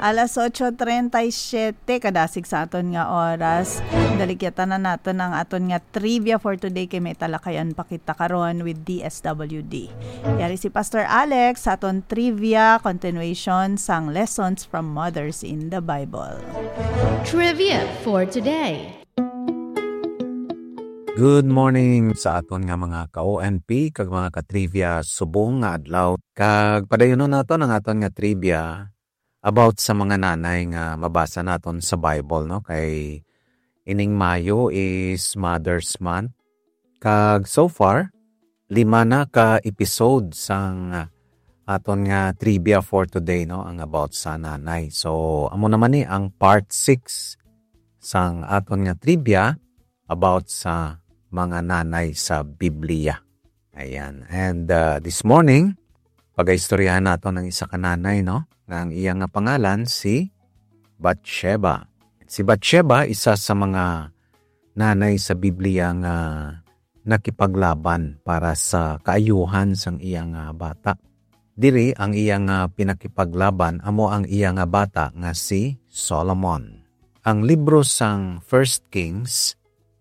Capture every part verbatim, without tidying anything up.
Alas eight thirty-seven kadasig sa aton nga oras. Dalikyatan na naton ang aton nga trivia for today kay may talakayan pa kita karon with D S W D. Yari si Pastor Alex sa aton trivia continuation sang lessons from mothers in the Bible. Trivia for today. Good morning sa aton nga mga ka-O N P kag mga ka-trivia subong nga adlaw. Kag padayonon naton ang aton nga trivia about sa mga nanay nga mabasa naton sa Bible, no? Kay ining Mayo is Mother's Month. Kag so far, lima na ka episode sang aton nga trivia for today, no? Ang about sa nanay. So, amo naman ni ang part six sang aton nga trivia about sa mga nanay sa Biblia. Ayan. And uh, this morning, pag-istoryahan naton ng isa ka nanay, no? Ang iyang nga pangalan si Bathsheba. Si Bathsheba, isa sa mga nanay sa Biblia nga nakipaglaban para sa kaayuhan sang iyang nga bata. Diri ang iyang nga pinakipaglaban amo ang iyang nga bata nga si Solomon. Ang libro sang First Kings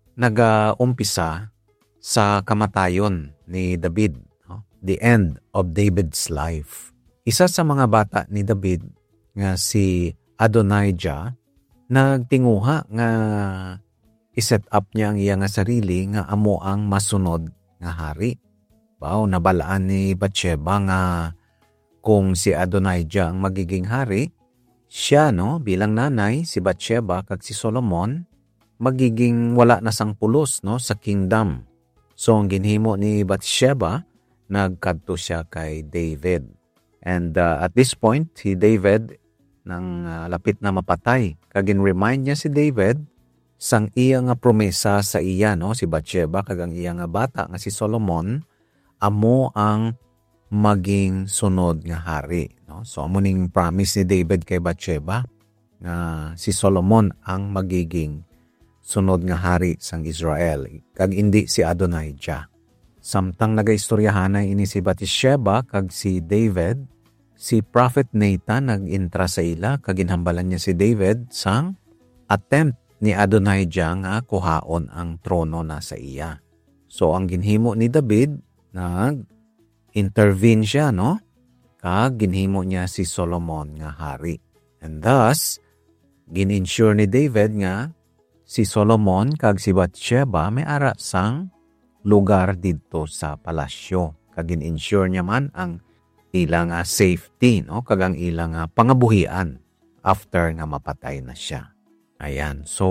nagaumpisa sa kamatayon ni David, no? The end of David's life. Isa sa mga bata ni David nga si Adonijah nagtinguha nga iset up niya ang iya nga sarili nga amo ang masunod nga hari. Wow, nabalaan ni Bathsheba nga kung si Adonijah ang magiging hari, siya, no, bilang nanay, si Bathsheba kag si Solomon magiging wala na sang pulos, no, sa kingdom. So ang ginhimo ni Bathsheba, nagkadto siya kay David. And uh, at this point, si David nang uh, lapit na mapatay. Kagin remind niya si David sang iya nga promesa sa iya, no, si Bathsheba kag ang iya nga bata nga si Solomon amo ang maging sunod nga hari, no. So amo ning promise ni David kay Bathsheba nga si Solomon ang magiging sunod nga hari sang Israel kag hindi si Adonijah. Samtang nagaistoryahanay ini si Bathsheba kag si David, si Prophet Nathan nag-intra sa ila kag ginhambalan niya si David sang attempt ni Adonijah nga kuhaon ang trono na sa iya. So ang ginhimo ni David, nag-intervene siya, no? Kag ginhimo niya si Solomon nga hari. And thus, gin-ensure ni David nga si Solomon kag si Bathsheba may ara sang lugar dito sa palasyo. Kag gin-ensure niya man ang ilang uh, safety, no? Kag ang ilang uh, pangabuhian after nga mapatay na siya. Ayan. So,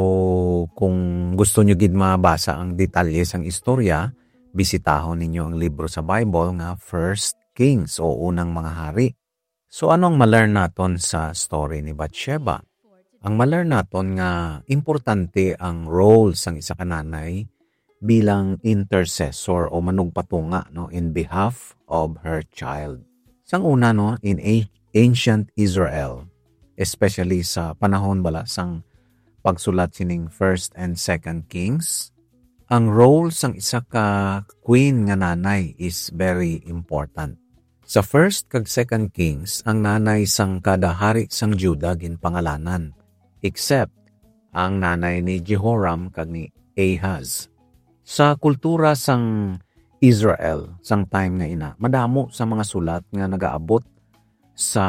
kung gusto nyo gid mabasa ang detalye sang istorya, bisitahon ninyo ang libro sa Bible nga First Kings o Unang Mga Hari. So, anong ma-learn naton sa story ni Bathsheba? Ang ma-learn naton nga importante ang role sang isa ka nanay bilang intercessor o manugpatunga, no, in behalf of her child. Sang una, no, in ancient Israel, especially sa panahon bala sang pagsulat sining First and Second Kings, ang role sang isa ka queen nga nanay is very important. Sa First kag Second Kings, ang nanay sang kada hari sang Juda ginpangalanan, except ang nanay ni Jehoram kag ni Ahaz. Sa kultura sang Israel, sang time nga ina, madamo sa mga sulat nga nagaabot sa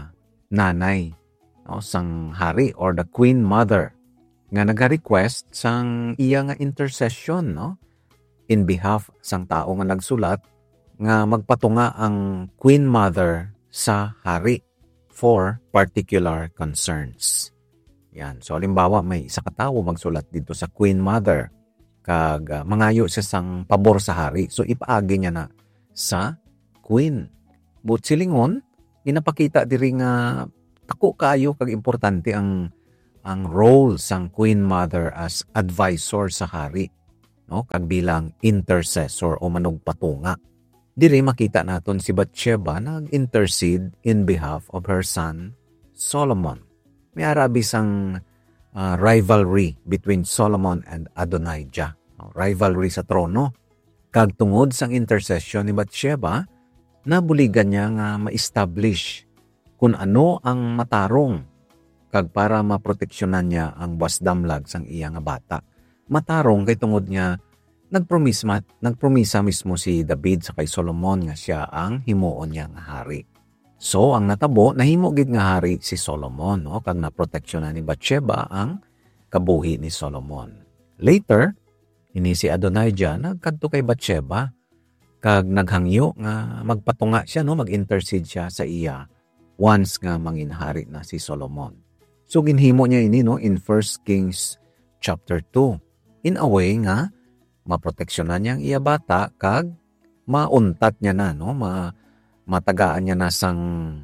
nanay, no, sang hari or the queen mother nga naga-request sang iya nga intercession, no, in behalf sang tao nga nagsulat nga magpatunga ang queen mother sa hari for particular concerns. Yan. So, halimbawa, may isa ka tao magsulat dito sa queen mother kag uh, mangayo siya sang pabor sa hari. So, ipaagi niya na sa queen. But silingon, ginapakita diri nga tako kayo kag importante ang ang role sang queen mother as advisor sa hari, no, kag bilang intercessor o manugpatunga. Diri makita naton si Bathsheba nag-intercede in behalf of her son Solomon. May arabi sang uh, rivalry between Solomon and Adonijah. No, rivalry sa trono. Kag tungod sang intercession ni Bathsheba, nabuligan niya nga ma-establish kung ano ang matarong kag para maproteksyonan niya ang wasdamlag sang iya nga bata. Matarong kay tungod niya nagpromisa nagpromisa mismo si David sa kay Solomon nga siya ang himuon niya nga hari. So ang natabo nahimo gid nga hari si Solomon, no, kag naproteksyonan ni Bathsheba ang kabuhi ni Solomon. Later, ini si Adonijah nagkadto kay Bathsheba kag naghangyo nga magpatunga siya, no, mag-intercede siya sa iya once nga manginhari na si Solomon. So ginhimo niya ini, no, in First Kings chapter two. In a way nga maproteksyonan niya ang iya bata kag mauntat niya na, no, ma matagaan niya na sang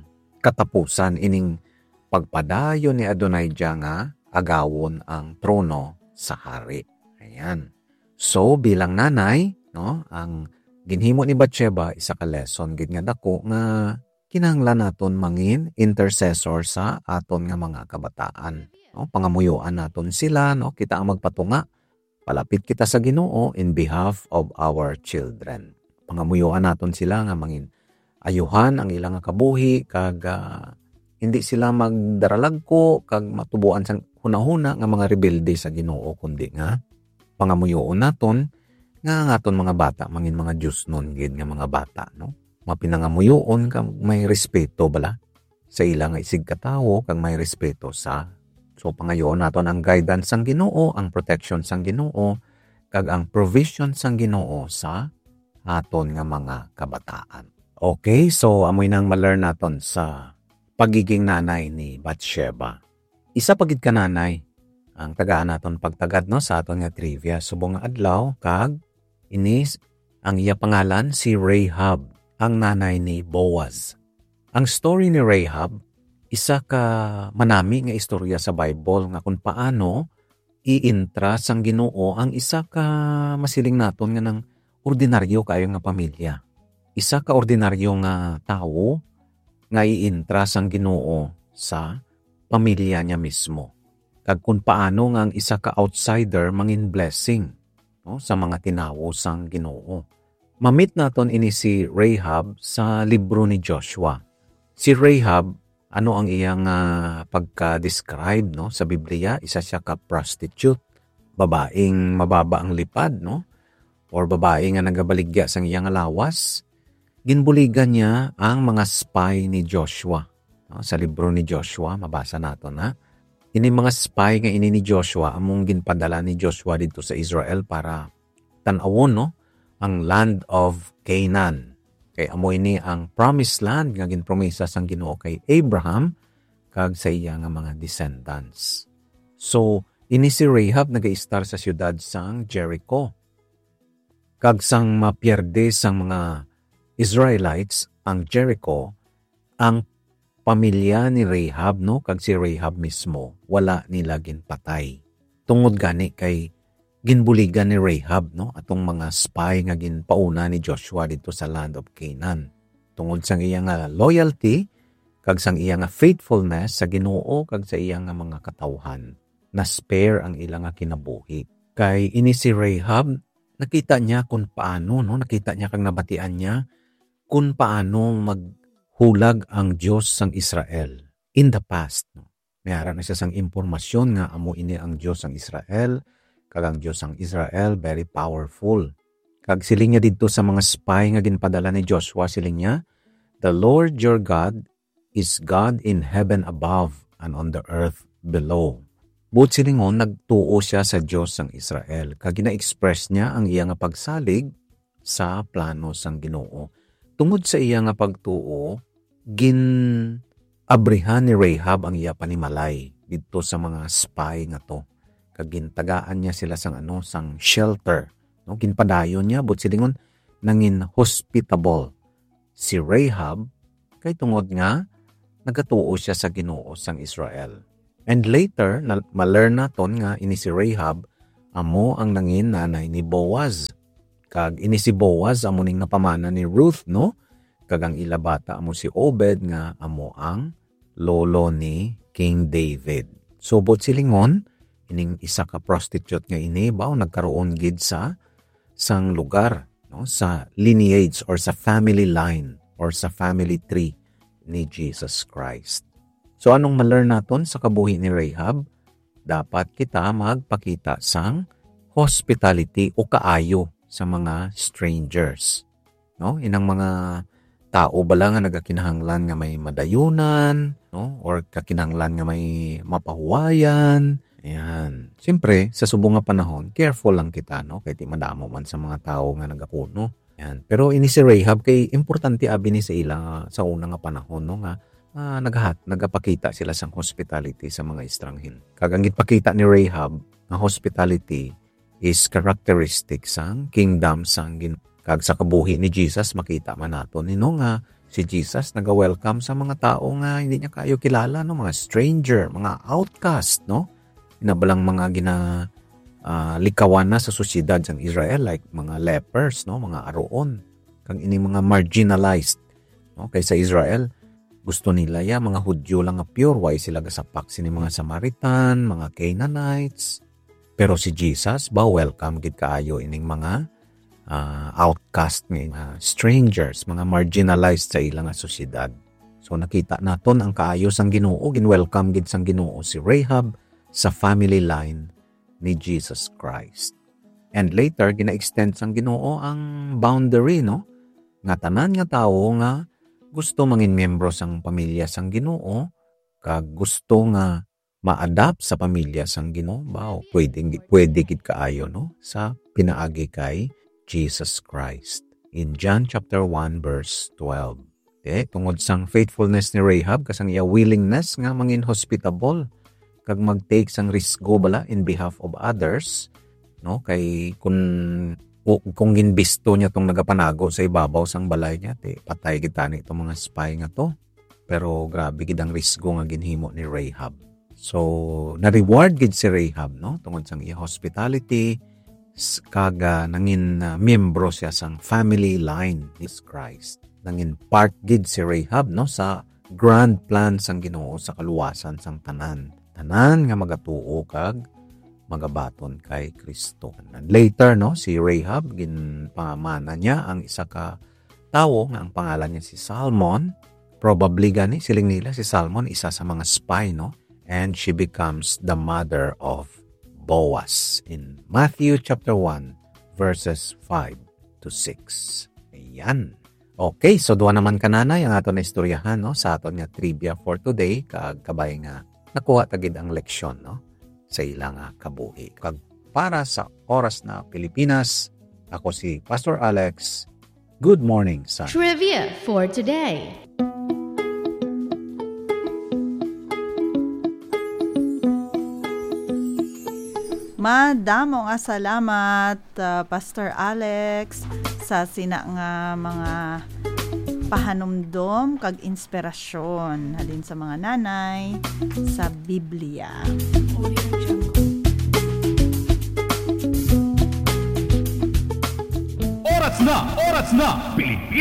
katapusan ining pagpadayon ni Adonijah nga agawon ang trono sa hari. Ayan. So bilang nanay, no, ang ginhimo ni Bathsheba isa ka lesson gid nga dako nga kinahanglan naton mangin intercessor sa aton nga mga kabataan. No, pangamuyuan naton sila, no, kita ang magpatunga. Palapit kita sa Ginoo in behalf of our children. Pangamuyuan naton sila nga mangin ayuhan ang ilang nga kabuhi kag uh, hindi sila magdaralagko kag matubuan sa hunahuna nga mga rebelde sa Ginoo, kundi nga pangamuyoon naton nga nga aton mga bata mangin mga Diyos nun gid nga mga bata, no, mapinangamuyoon kag may respeto bala sa ilang nga isig katawo kag may respeto sa. So pangayoon naton ang guidance sang Ginoo, ang protection sang Ginoo kag ang provision sang Ginoo sa aton nga mga kabataan. Okay, so amoy nang ma-learn naton sa pagiging nanay ni Bathsheba. Isa pagid ka nanay ang tagaan naton pagtagad, no, sa aton nga trivia. Subong nga adlaw kag inis ang iya pangalan si Rahab, ang nanay ni Boaz. Ang story ni Rahab isa ka manami nga istorya sa Bible nga kung paano iintra sang Ginoo ang isa ka masiling naton nga ng ordinaryo kayo nga pamilya. Isa ka ordinaryo nga tawo nga iintra sang Ginoo sa pamilya niya mismo. Kag kung paano nga ang isa ka outsider mangin blessing, no, sa mga tinawo sang Ginoo. Mamit naton ini si Rahab sa libro ni Joshua. Si Rahab, ano ang iyang uh, pagka-describe, no, sa Biblia? Isa siya ka prostitute, babaeng mababa ang lipad, no, or babae nga nagabaligya sang iyang lawas. Ginbuligan niya ang mga spy ni Joshua. No, sa libro ni Joshua, mabasa nato na. Ini mga spy nga ini ni Joshua, among ginpadala ni Joshua dito sa Israel para tan-awon, no, ang land of Canaan. Kay amo ini ang promised land nga ginpromisa sang Ginoo kay Abraham kag sa iya nga mga descendants. So, ini si Rahab naga-star sa siyudad sang Jericho. Kag sang mapierde sang mga Israelites ang Jericho, ang pamilya ni Rahab, no, kag si Rahab mismo wala nila ginpatay. Tungod gani kay ginbuligan ni Rahab, no, atong mga spy nga ginpauna ni Joshua dito sa land of Canaan. Tungod sang iya nga loyalty kag sang iya nga faithfulness sa Ginoo kag sa iya nga mga katawhan, na spare ang ilang nga kinabuhi. Kay ini si Rahab, nakita niya kung paano, no, nakita niya kag nabatian niya kung paano maghulag ang Diyos sang Israel in the past, no. Mayara na siya sang impormasyon nga amo ini ang Diyos sang Israel. Kag ang Diyos ang Israel, very powerful. Kag siling niya dito sa mga spy nga ginpadala ni Joshua, siling niya, the Lord your God is God in heaven above and on the earth below. But silingon, nagtuo siya sa Diyos ang Israel. Kag gina-express niya ang iya nga pagsalig sa plano sang Ginoo. Tungod sa iya nga pagtuo, gin-abrihan ni Rahab ang iya panimalay dito sa mga spy nga to. Kag gintagaan niya sila sang ano, sang shelter, no, ginpadayon niya but silingon nangin hospitable si Rahab kay tungod nga nagatuo siya sa Ginoo sang Israel. And later na ma-learn naton nga ini si Rahab amo ang nangin nanay ni Boaz. Kag ini si Boaz amo ning napamana ni Ruth, no, kag ang ila bata amo si Obed nga amo ang lolo ni King David. So but silingon ining isa ka prostitute nga ini baw nagkaroon gid sa sang lugar, no, sa lineage or sa family line or sa family tree ni Jesus Christ. So anong ma-learn naton sa kabuhi ni Rahab? Dapat kita magpakita sang hospitality o kaayo sa mga strangers. No? Inang mga tao bala nga nagakinahanglan nga may madayunan, no? Or kakinahanglan nga may mapahuwayan. Ayan. Siyempre, sa subong nga panahon, careful lang kita, no? Kaya di madamo man sa mga tao nga nagapuno. Ayan. Pero ini si Rahab, kay importante abi ni sa ila sa unang nga panahon, no? Nga uh, nagahat, nagapakita sila sang hospitality sa mga estranghin. Kagangit pakita ni Rahab, nga hospitality is characteristic sang kingdom sang gin kag sa kabuhi ni Jesus makita man nato nino nga si Jesus naga-welcome sa mga tao nga hindi niya kayo kilala, no, mga stranger, mga outcast, no, inabalang mga gina uh, likawan na sa sosyedad sang Israel like mga lepers, no, mga aroon kag ini mga marginalized, no, kay sa Israel gusto nila ya mga Hudyo lang nga pure, why sila gasapak sini mga Samaritan, mga Canaanites. Pero si Jesus ba welcome gid kaayo ining mga uh, outcast nga uh, strangers, mga marginalized sa ilang sosyedad. So nakita naton ang kaayo sang Ginoo, gin-welcome gid sang Ginoo si Rahab sa family line ni Jesus Christ. And later gina-extend sang Ginoo ang boundary, no, nga tanan nga tawo nga gusto mangin miyembro sang pamilya sang Ginoo kag gusto nga ma-adapt sa pamilya sang Ginoo, bao pwede pwede gid kaayo, no, sa pinaagi kay Jesus Christ in John chapter one verse twelve. Okay, tungod sang faithfulness ni Rahab kasang iya willingness nga mangin hospitable kag mag-take sang risgo bala in behalf of others, no, kay kun kung ginbisto niya tong nagapanago sa ibabaw sang balay niya, te patay gid tani itong mga spy nga to. Pero grabe gid ang risgo nga ginhimo ni Rahab. So, na-reward gid si Rahab, no? Tungod sang iya hospitality, kaga nangin uh, miyembro siya sang family line ni Christ. Nangin part gid si Rahab, no, sa grand plan sang Ginoo sa kaluwasan sang tanan. Tanan nga magatuo kag magabaton kay Kristo. And later, no, si Rahab ginpamana niya ang isa ka tawo nga ang pangalan niya si Salmon. Probably gani siling nila si Salmon isa sa mga spy, no? And she becomes the mother of Boaz in Matthew chapter one verses five to six. Ayan. Okay, so duwa naman kananay ang aton na istoryahan, no, sa aton nga trivia for today kag kabay nga nakuha tagid ang leksyon, no, sa ilang kabuhi. Kag para sa oras na Pilipinas, ako si Pastor Alex. Good morning, son. Trivia for today. Madamo nga salamat, uh, Pastor Alex, sa sina nga mga pahanumdom kag inspirasyon halin sa mga nanay sa Biblia. Oras na! Oras na! Pilipinas!